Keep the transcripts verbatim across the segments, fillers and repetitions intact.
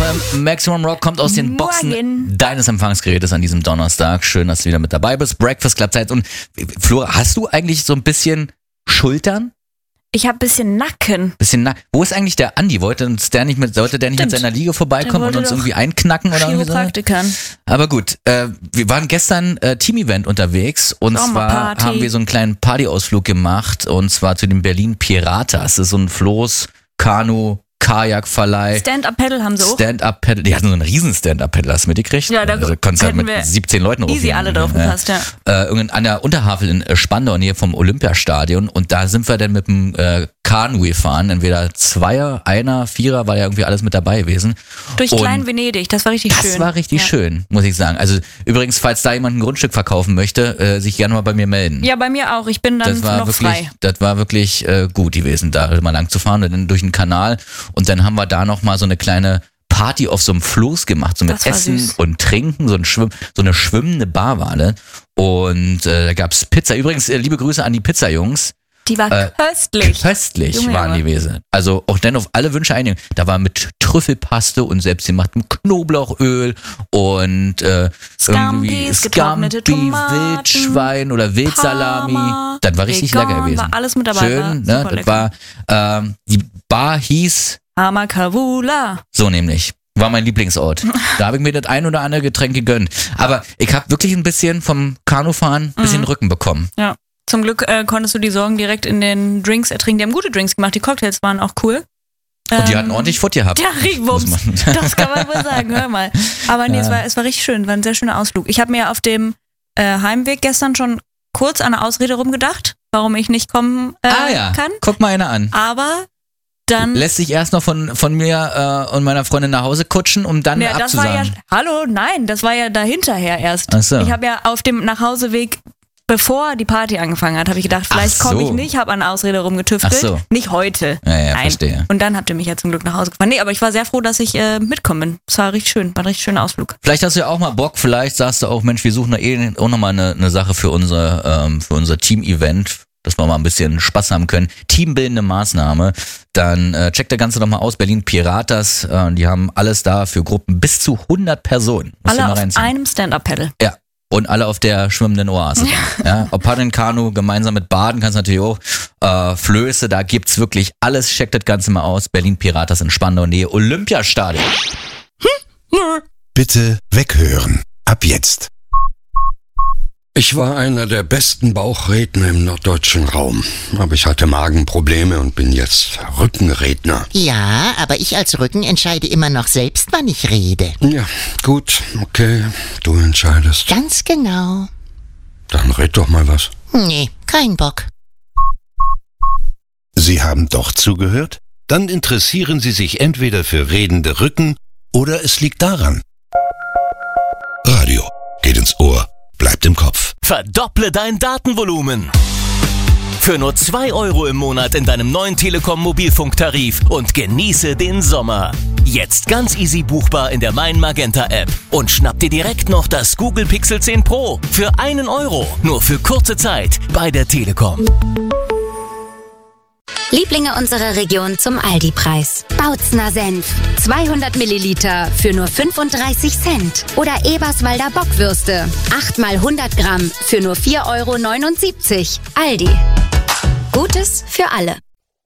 Maximum Rock kommt aus den Boxen Morgen. deines Empfangsgerätes an diesem Donnerstag. Schön, dass du wieder mit dabei bist. Breakfast Club Zeit. Und Flora, hast du eigentlich so ein bisschen Schultern? Ich habe ein bisschen Nacken. Bisschen na- Wo ist eigentlich der Andi? Wollte uns der nicht mit, sollte der nicht Stimmt. mit seiner Liege vorbeikommen Der und uns wollte irgendwie einknacken oder irgendwie so? Chiropraktikern. Aber gut, äh, wir waren gestern äh, Team-Event unterwegs und zwar Sommerparty. haben wir so einen kleinen Partyausflug gemacht und zwar zu den Berlin Piratas. Das ist so ein Floß, Kanu, Kajakverleih. Stand-Up-Paddle haben sie auch. Stand-Up-Paddle, die hatten so einen riesen Stand-Up-Paddle, hast du mitgekriegt? Ja, da also, konntest halt hätten mit wir siebzehn Leuten Easy rumgehen. alle drauf gepasst, ja. Äh, irgend- an der Unterhavel in äh, Spandau, Nähe vom Olympiastadion und da sind wir dann mit dem äh, Kanu gefahren, entweder Zweier, Einer, Vierer, war ja irgendwie alles mit dabei gewesen. Durch Und Klein-Venedig, das war richtig Das schön. war richtig ja. schön, muss ich sagen. Also übrigens, falls da jemand ein Grundstück verkaufen möchte, äh, sich gerne mal bei mir melden. Ja, bei mir auch. Ich bin dann Das war noch wirklich, frei. das war wirklich äh, gut gewesen, da mal lang zu fahren und dann durch den Kanal und dann haben wir da noch mal so eine kleine Party auf so einem Floß gemacht, so mit Das war Essen süß. und Trinken, so, ein Schwimm, so eine schwimmende Barwale und äh, da gab's Pizza. Übrigens, äh, liebe Grüße an die Pizzajungs. Die war Äh, köstlich. Köstlich Junge, waren die Junge. gewesen. Also auch dann auf alle Wünsche einigen. Da war mit Trüffelpaste und selbstgemachtem Knoblauchöl und äh, irgendwie Scampis, getrocknete Scampi, Tomaten, Wildschwein oder Wildsalami. Parma, Das war richtig vegan, lecker gewesen. war alles mit dabei, war Schön, super ne? Das lecker. war, ähm, die Bar hieß Hamakavula. so nämlich. War mein Lieblingsort. Da habe ich mir das ein oder andere Getränk gegönnt. Aber ich habe wirklich ein bisschen vom Kanufahren ein bisschen Mhm. Rücken bekommen. Ja. Zum Glück äh, konntest du die Sorgen direkt in den Drinks ertrinken. Die haben gute Drinks gemacht. Die Cocktails waren auch cool. Und die Ähm, hatten ordentlich Futt gehabt. Ja, muss Riechwumms. man- Das kann man wohl sagen, hör mal. Aber nee, Ja. es, war, es war richtig schön, war ein sehr schöner Ausflug. Ich habe mir auf dem äh, Heimweg gestern schon kurz an eine Ausrede rumgedacht, warum ich nicht kommen äh, ah ja, kann. guck mal einer an. Aber dann... Lässt sich erst noch von, von mir äh, und meiner Freundin nach Hause kutschen, um dann Ja, das war ja, abzusagen. hallo, nein, das war ja dahinterher erst. Ach so. Ich habe ja auf dem Nachhauseweg, bevor die Party angefangen hat, habe ich gedacht, vielleicht Ach so. komme ich nicht, habe an eine Ausrede rumgetüftelt. Ach so. Nicht heute. Ja, ja, Nein. verstehe. Und dann habt ihr mich ja zum Glück nach Hause gefahren. Nee, aber ich war sehr froh, dass ich äh, mitkommen bin. Es war richtig schön, war ein richtig schöner Ausflug. Vielleicht hast du ja auch mal Bock, vielleicht sagst du auch, Mensch, wir suchen da eh auch nochmal eine, eine Sache für unser, ähm, für unser Team-Event, dass wir mal ein bisschen Spaß haben können. Teambildende Maßnahme. Dann äh, checkt der Ganze doch mal aus. Berlin Piratas, äh, die haben alles da für Gruppen bis zu hundert Personen. Musst du Alle mal auf reinziehen. einem Stand-Up-Paddle. Ja. Und alle auf der schwimmenden Oase. Ja, ob Paddeln, Kanu, gemeinsam mit Baden kannst du natürlich auch. Äh, Flöße, da gibt's wirklich alles. Checkt das Ganze mal aus. Berlin Piratas in Spandau, Nähe Olympiastadion. Bitte weghören. Ab jetzt. Ich war einer der besten Bauchredner im norddeutschen Raum, aber ich hatte Magenprobleme und bin jetzt Rückenredner. Ja, aber ich als Rücken entscheide immer noch selbst, wann ich rede. Ja, gut, okay, du entscheidest. Ganz genau. Dann red doch mal was. Nee, kein Bock. Sie haben doch zugehört? Dann interessieren Sie sich entweder für redende Rücken oder es liegt daran. Radio geht ins Ohr, bleibt im Kopf. Verdopple dein Datenvolumen. Für nur zwei Euro im Monat in deinem neuen Telekom Mobilfunktarif und genieße den Sommer. Jetzt ganz easy buchbar in der Mein Magenta App und schnapp dir direkt noch das Google Pixel zehn Pro für einen Euro. Nur für kurze Zeit bei der Telekom. Lieblinge unserer Region zum Aldi-Preis. Bautzner Senf. zweihundert Milliliter für nur fünfunddreißig Cent. Oder Eberswalder Bockwürste. acht mal hundert Gramm für nur vier Euro neunundsiebzig. Aldi. Gutes für alle.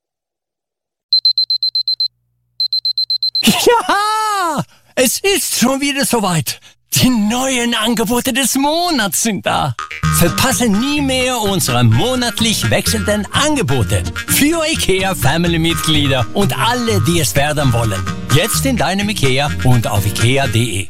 Ja, es ist schon wieder soweit. Die neuen Angebote des Monats sind da. Verpasse nie mehr unsere monatlich wechselnden Angebote für IKEA Family-Mitglieder und alle, die es werden wollen. Jetzt in deinem IKEA und auf ikea punkt de.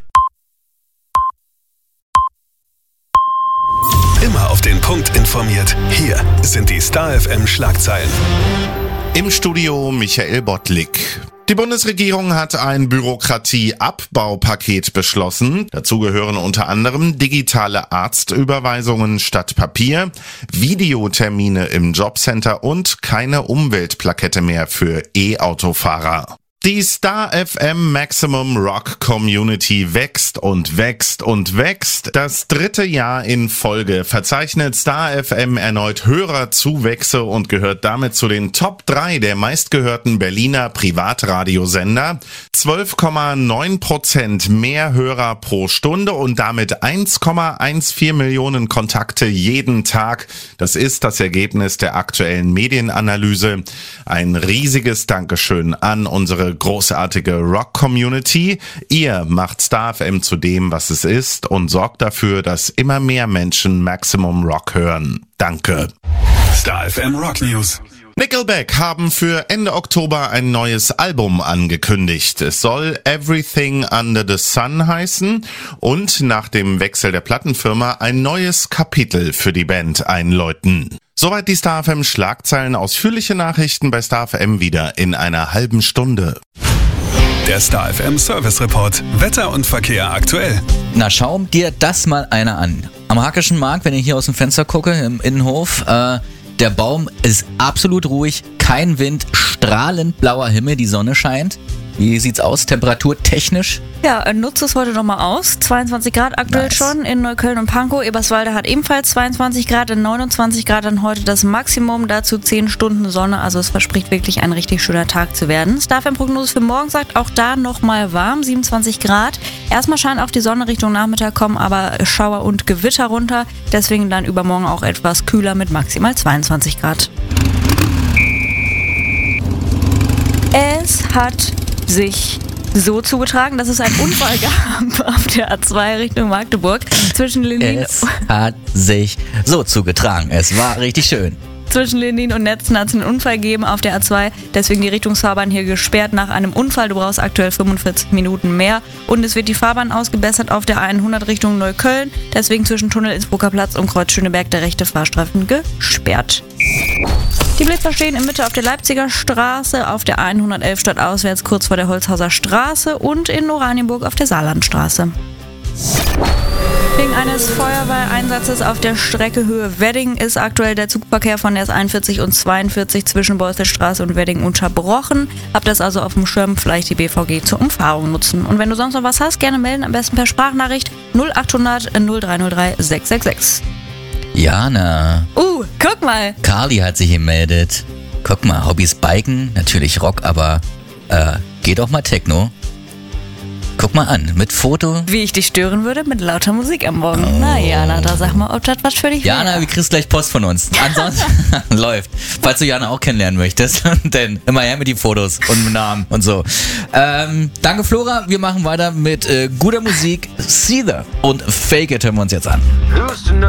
Immer auf den Punkt informiert. Hier sind die Star F M Schlagzeilen. Im Studio Michael Bottlik. Die Bundesregierung hat ein Bürokratieabbaupaket beschlossen. Dazu gehören unter anderem digitale Arztüberweisungen statt Papier, Videotermine im Jobcenter und keine Umweltplakette mehr für E-Autofahrer. Die Star F M Maximum Rock Community wächst und wächst und wächst. Das dritte Jahr in Folge verzeichnet Star F M erneut Hörerzuwächse und gehört damit zu den Top drei der meistgehörten Berliner Privatradiosender. zwölf Komma neun Prozent mehr Hörer pro Stunde und damit eins Komma vierzehn Millionen Kontakte jeden Tag. Das ist das Ergebnis der aktuellen Medienanalyse. Ein riesiges Dankeschön an unsere großartige Rock-Community. Ihr macht Star F M zu dem, was es ist und sorgt dafür, dass immer mehr Menschen Maximum Rock hören. Danke. Star F M Rock News. Nickelback haben für Ende Oktober ein neues Album angekündigt. Es soll Everything Under the Sun heißen und nach dem Wechsel der Plattenfirma ein neues Kapitel für die Band einläuten. Soweit die Star F M Schlagzeilen. Ausführliche Nachrichten bei Star F M wieder in einer halben Stunde. Der Star F M Service Report. Wetter und Verkehr aktuell. Na, schau dir das mal einer an. Am Hackischen Markt, wenn ich hier aus dem Fenster gucke, im Innenhof, äh, der Baum ist absolut ruhig, kein Wind, strahlend blauer Himmel, die Sonne scheint. Wie sieht's aus, temperaturtechnisch? Ja, nutze es heute nochmal aus. zweiundzwanzig Grad aktuell Nice. schon in Neukölln und Pankow. Eberswalde hat ebenfalls zweiundzwanzig Grad, in neunundzwanzig Grad dann heute das Maximum. Dazu zehn Stunden Sonne, also es verspricht wirklich ein richtig schöner Tag zu werden. Star F M Prognose für morgen sagt auch da nochmal warm, siebenundzwanzig Grad. Erstmal scheint auch die Sonne Richtung Nachmittag kommen, aber Schauer und Gewitter runter. Deswegen dann übermorgen auch etwas kühler mit maximal zweiundzwanzig Grad. Es hat sich so zugetragen, dass es einen Unfall gab auf der A zwei Richtung Magdeburg zwischen Lenin, Es hat sich so zugetragen. Es war richtig schön. zwischen Lenin und Netzen hat es einen Unfall gegeben auf der A zwei. Deswegen die Richtungsfahrbahn hier gesperrt nach einem Unfall. Du brauchst aktuell fünfundvierzig Minuten mehr. Und es wird die Fahrbahn ausgebessert auf der hundert Richtung Neukölln. Deswegen zwischen Tunnel Innsbrucker Platz und Kreuz Schöneberg der rechte Fahrstreifen gesperrt. Die Blitzer stehen in Mitte auf der Leipziger Straße, auf der hundertelf stadtauswärts kurz vor der Holzhauser Straße und in Oranienburg auf der Saarlandstraße. Wegen eines Feuerwehreinsatzes auf der Strecke Höhe Wedding ist aktuell der Zugverkehr von der S einundvierzig und zweiundvierzig zwischen Bolsterstraße und Wedding unterbrochen. Habt das also auf dem Schirm, vielleicht die B V G zur Umfahrung nutzen. Und wenn du sonst noch was hast, gerne melden, am besten per Sprachnachricht null achthundert null drei null drei sechs sechs sechs. Jana. Uh, guck mal. Carly hat sich gemeldet. Guck mal, Hobbys Biken, natürlich Rock, aber äh, geht auch mal Techno. Guck mal an, mit Foto. Wie ich dich stören würde mit lauter Musik am Morgen. Oh. Na Jana, da sag mal, ob das was für dich Jana, wäre. du kriegst gleich Post von uns. Ansonsten läuft. Falls du Jana auch kennenlernen möchtest, denn immer her mit die Fotos und mit Namen und so. Ähm, danke Flora, wir machen weiter mit äh, guter Musik. Seether und Fake It hören wir uns jetzt an. Who's to know